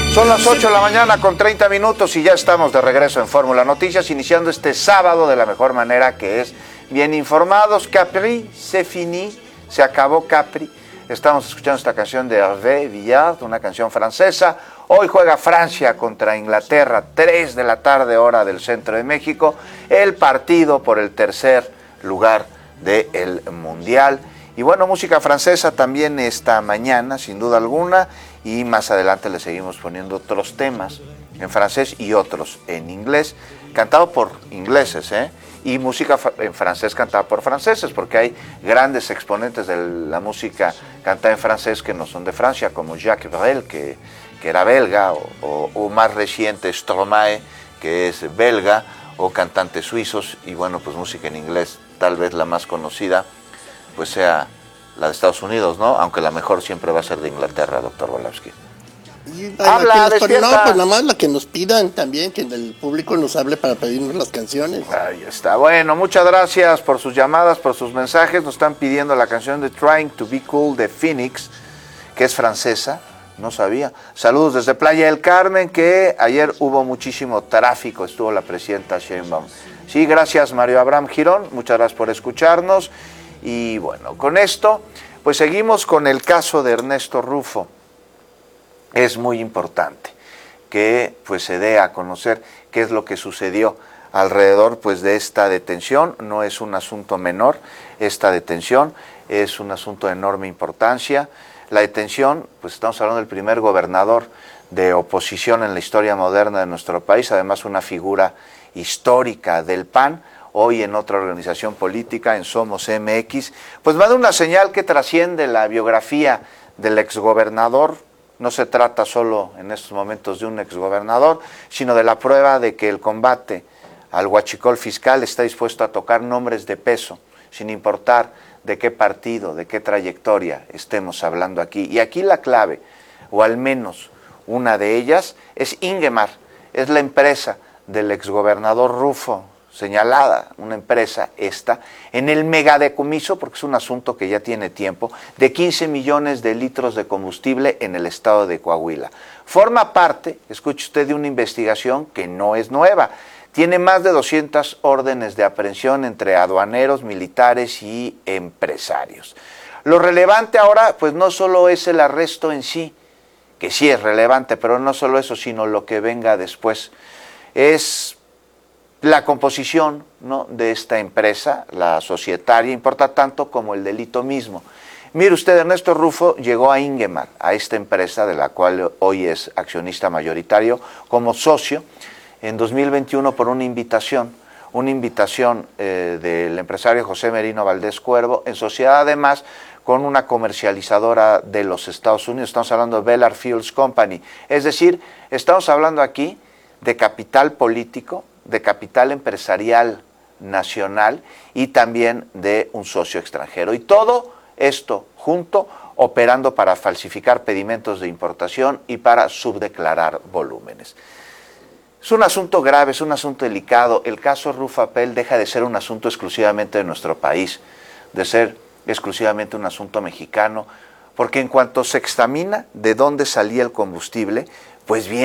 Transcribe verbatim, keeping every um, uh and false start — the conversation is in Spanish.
Son las ocho de la mañana con treinta minutos y ya estamos de regreso en Fórmula Noticias, iniciando este sábado de la mejor manera, que es bien informados. Capri, c'est fini, se acabó Capri. Estamos escuchando esta canción de Hervé Villard, una canción francesa. Hoy juega Francia contra Inglaterra, tres de la tarde, hora del centro de México, el partido por el tercer lugar del Mundial. Y bueno, música francesa también esta mañana, sin duda alguna, y más adelante le seguimos poniendo otros temas en francés y otros en inglés, cantado por ingleses, ¿eh? Y música en francés cantada por franceses, porque hay grandes exponentes de la música cantada en francés que no son de Francia, como Jacques Brel, que, que era belga, o, o, o más reciente Stromae, que es belga, o cantantes suizos, y bueno, pues música en inglés, tal vez la más conocida pues sea la de Estados Unidos, ¿no? Aunque la mejor siempre va a ser de Inglaterra, doctor Volowski. Habla, despierta. No, pues nada más la que nos pidan también, que el público nos hable para pedirnos las canciones. Ahí está. Bueno, muchas gracias por sus llamadas, por sus mensajes. Nos están pidiendo la canción de Trying to Be Cool de Phoenix, que es francesa, no sabía. Saludos desde Playa del Carmen, que ayer hubo muchísimo tráfico, estuvo la presidenta Sheinbaum. Sí, gracias Mario Abraham Girón, muchas gracias por escucharnos. Y bueno, con esto, pues seguimos con el caso de Ernesto Rufo. Es muy importante que pues se dé a conocer qué es lo que sucedió alrededor pues de esta detención. No es un asunto menor esta detención, es un asunto de enorme importancia. La detención, pues estamos hablando del primer gobernador de oposición en la historia moderna de nuestro país, además una figura histórica del P A N, hoy en otra organización política, en Somos M X, pues va a dar una señal que trasciende la biografía del exgobernador. No se trata solo en estos momentos de un exgobernador, sino de la prueba de que el combate al huachicol fiscal está dispuesto a tocar nombres de peso, sin importar de qué partido, de qué trayectoria estemos hablando aquí. Y aquí la clave, o al menos una de ellas, es Ingemar, es la empresa del exgobernador Rufo, señalada, una empresa esta, en el megadecomiso, porque es un asunto que ya tiene tiempo, de quince millones de litros de combustible en el estado de Coahuila. Forma parte, escuche usted, de una investigación que no es nueva. Tiene más de doscientas órdenes de aprehensión entre aduaneros, militares y empresarios. Lo relevante ahora, pues no solo es el arresto en sí, que sí es relevante, pero no solo eso, sino lo que venga después. Es la composición, ¿no?, de esta empresa, la societaria, importa tanto como el delito mismo. Mire usted, Ernesto Rufo llegó a Ingemar, a esta empresa de la cual hoy es accionista mayoritario, como socio en dos mil veintiuno por una invitación, una invitación eh, del empresario José Merino Valdés Cuervo, en sociedad además con una comercializadora de los Estados Unidos, estamos hablando de Bellard Fuels Company, es decir, estamos hablando aquí de capital político, de capital empresarial nacional y también de un socio extranjero. Y todo esto junto operando para falsificar pedimentos de importación y para subdeclarar volúmenes. Es un asunto grave, es un asunto delicado. El caso Rufapel deja de ser un asunto exclusivamente de nuestro país, de ser exclusivamente un asunto mexicano, porque en cuanto se examina de dónde salía el combustible, pues bien,